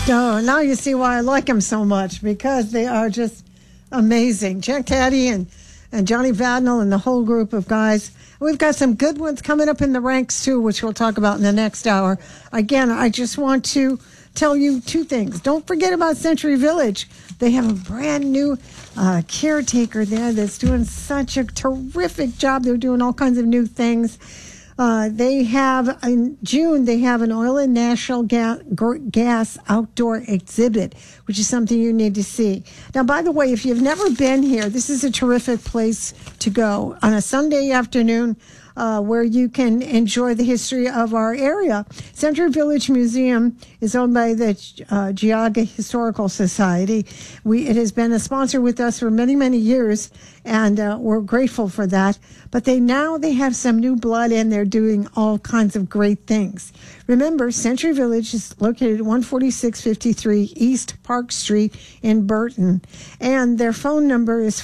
So now you see why I like them so much, because they are just amazing. Jack Taddy and Johnny Vadnal and the whole group of guys. We've got some good ones coming up in the ranks, too, which we'll talk about in the next hour. Again, I just want to tell you two things. Don't forget about Century Village. They have a brand new caretaker there that's doing such a terrific job. They're doing all kinds of new things. They have, in June, they have an oil and natural gas outdoor exhibit, which is something you need to see. Now, by the way, if you've never been here, this is a terrific place to go on a Sunday afternoon where you can enjoy the history of our area. Century Village Museum is owned by the Geauga Historical Society. It has been a sponsor with us for many, many years, and we're grateful for that. But they have some new blood, and they're doing all kinds of great things. Remember, Century Village is located at 14653 East Park Street in Burton, and their phone number is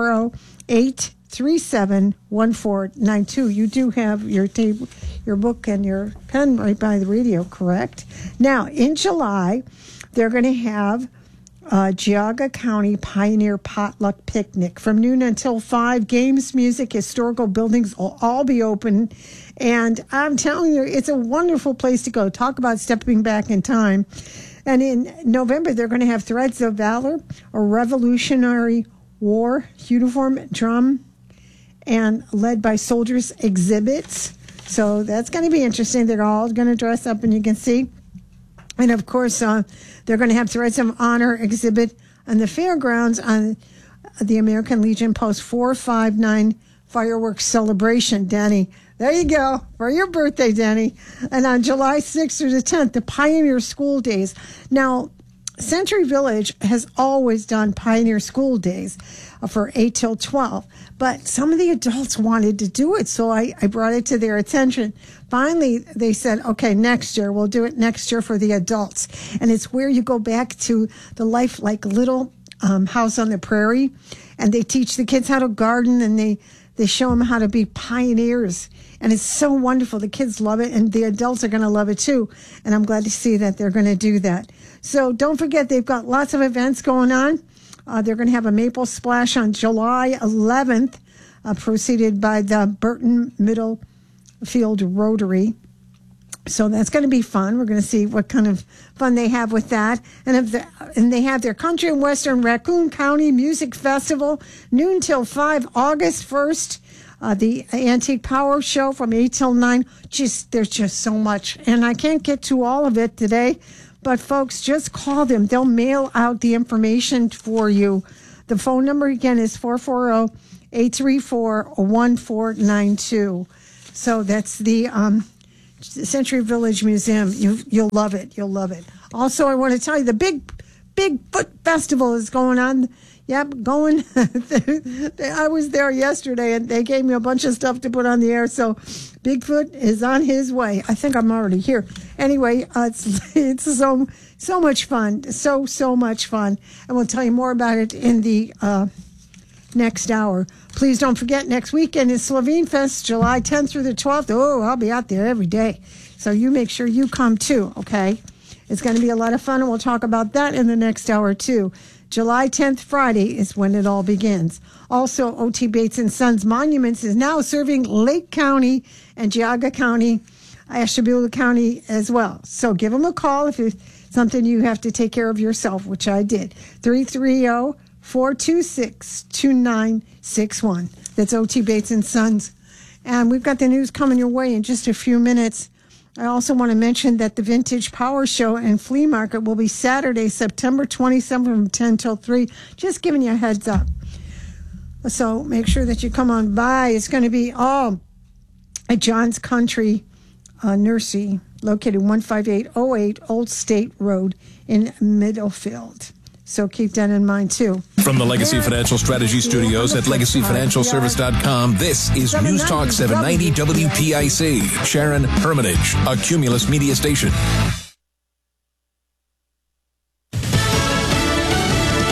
440-837-1492. You do have your book and your pen right by the radio, correct? Now, in July, they're going to have Geauga County Pioneer Potluck Picnic from noon until 5. Games, music, historical buildings will all be open. And I'm telling you, it's a wonderful place to go. Talk about stepping back in time. And in November, they're going to have Threads of Valor, a Revolutionary War uniform, drum, and led by soldiers exhibits. So that's going to be interesting. They're all going to dress up, and you can see. And, of course, they're going to have Threads of Honor exhibit on the fairgrounds on the American Legion Post 459 fireworks celebration, Danny. There you go, for your birthday, Danny. And on July 6th through the 10th, the Pioneer School Days. Now, Century Village has always done Pioneer School Days for 8 till 12, but some of the adults wanted to do it, so I brought it to their attention. Finally, they said, okay, next year, we'll do it next year for the adults. And it's where you go back to the life like Little House on the Prairie, and they teach the kids how to garden, and they show them how to be pioneers. And it's so wonderful. The kids love it, and the adults are going to love it too. And I'm glad to see that they're going to do that. So don't forget, they've got lots of events going on. They're going to have a Maple Splash on July 11th, preceded by the Burton Middlefield Rotary. So that's going to be fun. We're going to see what kind of fun they have with that. And they have their Country and Western Raccoon County Music Festival, noon till 5, August 1st. The Antique Power Show from 8 till 9. There's just so much. And I can't get to all of it today. But, folks, just call them. They'll mail out the information for you. The phone number, again, is 440-834-1492. So that's the Century Village Museum. You'll love it. You'll love it. Also, I want to tell you, the Bigfoot Festival is going on. Yep, going. I was there yesterday, and they gave me a bunch of stuff to put on the air. So Bigfoot is on his way. I think I'm already here. Anyway, it's so much fun. So much fun. And we'll tell you more about it in the next hour. Please don't forget, next weekend is Slovene Fest, July 10th through the 12th. Oh, I'll be out there every day. So you make sure you come too, okay? It's going to be a lot of fun, and we'll talk about that in the next hour too. July 10th, Friday, is when it all begins. Also, O.T. Bates & Sons Monuments is now serving Lake County and Geauga County, Ashtabula County as well. So give them a call if it's something you have to take care of yourself, which I did. 330-426-2961. That's O.T. Bates & Sons. And we've got the news coming your way in just a few minutes. I also want to mention that the Vintage Power Show and Flea Market will be Saturday, September 27th from 10 till 3. Just giving you a heads up. So make sure that you come on by. It's going to be all at John's Country Nursery, located 15808 Old State Road in Middlefield. So keep that in mind, too. From the Legacy Financial Strategy Studios at LegacyFinancialService.com, this is News Talk 790 WPIC. Sharon Hermitage, a Cumulus Media station. Quacks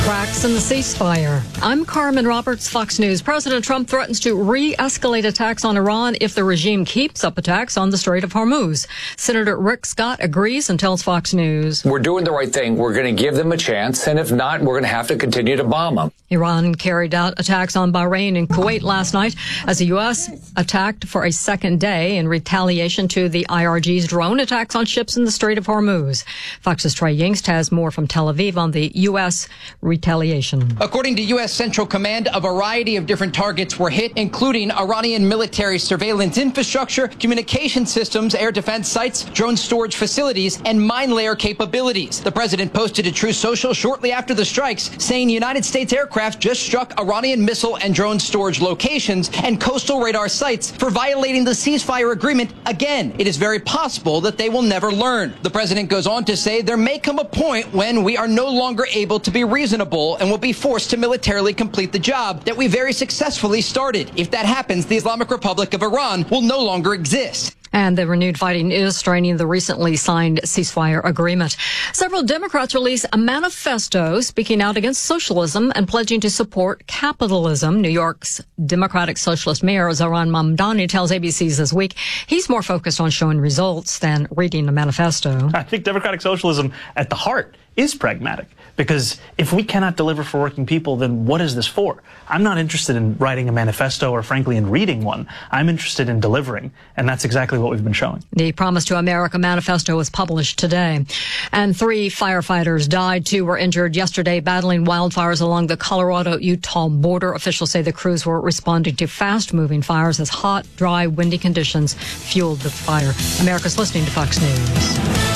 latest in the ceasefire. I'm Carmen Roberts, Fox News. President Trump threatens to re-escalate attacks on Iran if the regime keeps up attacks on the Strait of Hormuz. Senator Rick Scott agrees and tells Fox News. We're doing the right thing. We're going to give them a chance, and if not, we're going to have to continue to bomb them. Iran carried out attacks on Bahrain and Kuwait last night as the U.S. attacked for a second day in retaliation to the IRG's drone attacks on ships in the Strait of Hormuz. Fox's Trey Yingst has more from Tel Aviv on the U.S. retaliation. According to U.S. Central Command, a variety of different targets were hit, including Iranian military surveillance infrastructure, communication systems, air defense sites, drone storage facilities, and mine layer capabilities. The president posted a Truth Social shortly after the strikes, saying United States aircraft just struck Iranian missile and drone storage locations and coastal radar sites for violating the ceasefire agreement. Again, it is very possible that they will never learn. The president goes on to say there may come a point when we are no longer able to be reasonable and will be forced to militarily complete the job that we very successfully started. If that happens, the Islamic Republic of Iran will no longer exist. And the renewed fighting is straining the recently signed ceasefire agreement. Several Democrats released a manifesto speaking out against socialism and pledging to support capitalism. New York's Democratic Socialist Mayor Zohran Mamdani tells ABC This Week he's more focused on showing results than reading the manifesto. I think democratic socialism at the heart is pragmatic, because if we cannot deliver for working people, then what is this for? I'm not interested in writing a manifesto or, frankly, in reading one. I'm interested in delivering, and that's exactly what we've been showing. The Promise to America manifesto was published today. And 3 firefighters died. 2 were injured yesterday battling wildfires along the Colorado-Utah border. Officials say the crews were responding to fast-moving fires as hot, dry, windy conditions fueled the fire. America's listening to Fox News.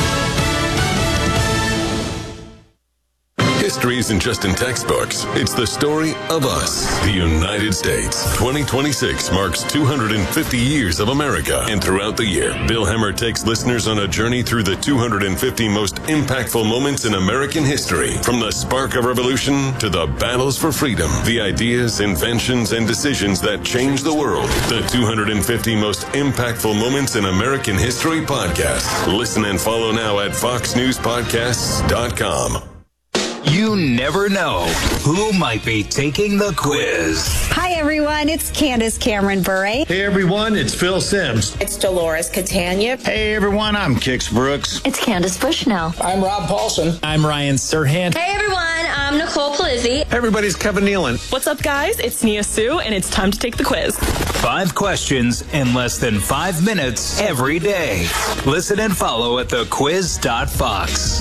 History isn't just in textbooks. It's the story of us, the United States. 2026 marks 250 years of America. And throughout the year, Bill Hemmer takes listeners on a journey through the 250 most impactful moments in American history. From the spark of revolution to the battles for freedom, the ideas, inventions, and decisions that changed the world. The 250 most impactful moments in American history podcast. Listen and follow now at foxnewspodcasts.com. You never know who might be taking the quiz. Hi, everyone. It's Candace Cameron Bure. Hey, everyone. It's Phil Sims. It's Dolores Catania. Hey, everyone. I'm Kix Brooks. It's Candace Bushnell. I'm Rob Paulson. I'm Ryan Serhant. Hey, everyone. I'm Nicole Polizzi. Everybody's Kevin Nealon. What's up, guys? It's Nia Sue, and it's time to take the quiz. 5 questions in less than 5 minutes every day. Listen and follow at thequiz.fox.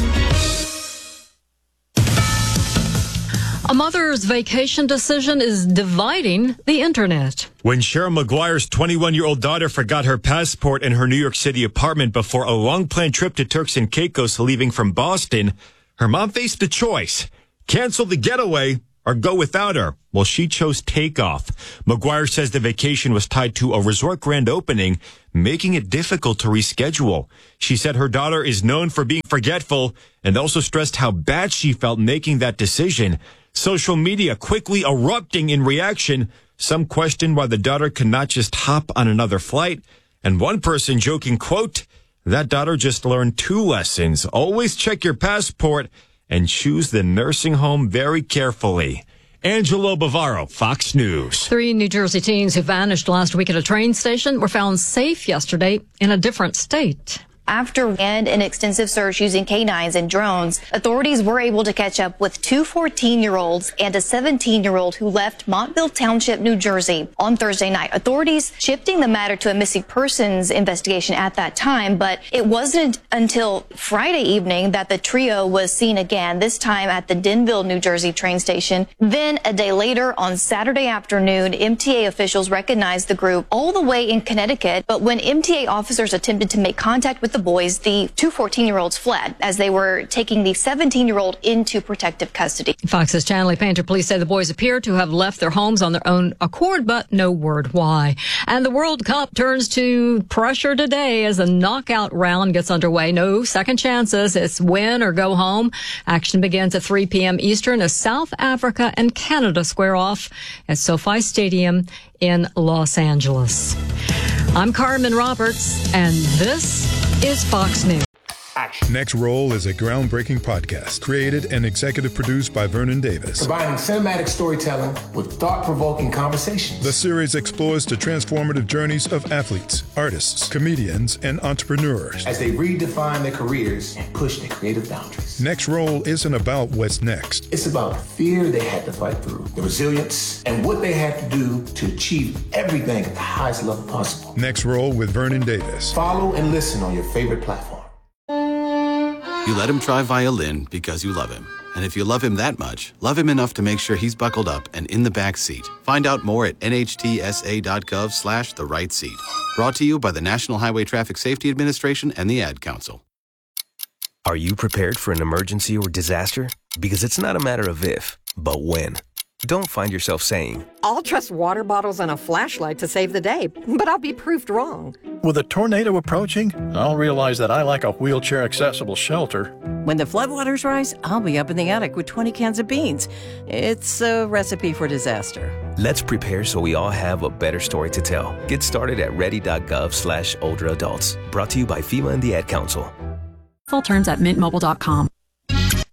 A mother's vacation decision is dividing the internet. When Cheryl Maguire's 21-year-old daughter forgot her passport in her New York City apartment before a long-planned trip to Turks and Caicos leaving from Boston, her mom faced the choice: cancel the getaway or go without her. Well, she chose takeoff. Maguire says the vacation was tied to a resort grand opening, making it difficult to reschedule. She said her daughter is known for being forgetful and also stressed how bad she felt making that decision. Social media quickly erupting in reaction. Some questioned why the daughter could not just hop on another flight. And one person joking, quote, that daughter just learned 2 lessons. Always check your passport and choose the nursing home very carefully. Angelo Bavaro, Fox News. 3 New Jersey teens who vanished last week at a train station were found safe yesterday in a different state. After an extensive search using canines and drones, authorities were able to catch up with 2 14-year-olds and a 17-year-old who left Montville Township, New Jersey on Thursday night. Authorities shifting the matter to a missing persons investigation at that time, but it wasn't until Friday evening that the trio was seen again, this time at the Denville, New Jersey train station. Then a day later, on Saturday afternoon, MTA officials recognized the group all the way in Connecticut, but when MTA officers attempted to make contact with the boys, the 2 14-year-olds fled as they were taking the 17-year-old into protective custody. Fox's Chanley Painter police say the boys appear to have left their homes on their own accord, but no word why. And the World Cup turns to pressure today as the knockout round gets underway. No second chances. It's win or go home. Action begins at 3 p.m. Eastern as South Africa and Canada square off at SoFi Stadium in Los Angeles. I'm Carmen Roberts, and this is Fox News. action. Next Roll is a groundbreaking podcast created and executive produced by Vernon Davis. Combining cinematic storytelling with thought-provoking conversations. The series explores the transformative journeys of athletes, artists, comedians, and entrepreneurs as they redefine their careers and push their creative boundaries. Next Roll isn't about what's next. It's about the fear they had to fight through, the resilience, and what they had to do to achieve everything at the highest level possible. Next Roll with Vernon Davis. Follow and listen on your favorite platform. You let him try violin because you love him. And if you love him that much, love him enough to make sure he's buckled up and in the back seat. Find out more at nhtsa.gov/the right seat. Brought to you by the National Highway Traffic Safety Administration and the Ad Council. Are you prepared for an emergency or disaster? Because it's not a matter of if, but when. Don't find yourself saying, I'll trust water bottles and a flashlight to save the day, but I'll be proved wrong. With a tornado approaching, I'll realize that I lack a wheelchair-accessible shelter. When the floodwaters rise, I'll be up in the attic with 20 cans of beans. It's a recipe for disaster. Let's prepare so we all have a better story to tell. Get started at ready.gov/older adults. Brought to you by FEMA and the Ad Council. Full terms at mintmobile.com.